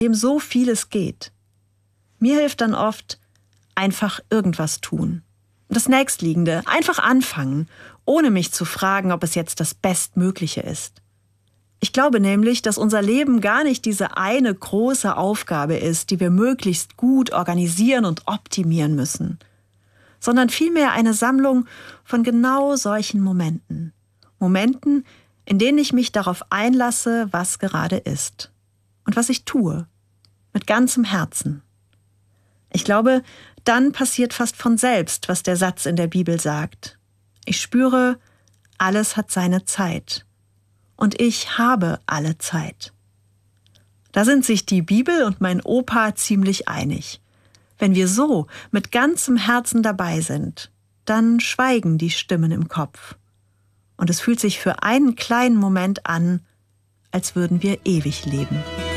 dem so vieles geht. Mir hilft dann oft, einfach irgendwas tun. Das Nächstliegende, einfach anfangen, ohne mich zu fragen, ob es jetzt das Bestmögliche ist. Ich glaube nämlich, dass unser Leben gar nicht diese eine große Aufgabe ist, die wir möglichst gut organisieren und optimieren müssen, sondern vielmehr eine Sammlung von genau solchen Momenten. Momenten, in denen ich mich darauf einlasse, was gerade ist und was ich tue, mit ganzem Herzen. Ich glaube, dann passiert fast von selbst, was der Satz in der Bibel sagt. Ich spüre, alles hat seine Zeit. Und ich habe alle Zeit. Da sind sich die Bibel und mein Opa ziemlich einig. Wenn wir so mit ganzem Herzen dabei sind, dann schweigen die Stimmen im Kopf. Und es fühlt sich für einen kleinen Moment an, als würden wir ewig leben.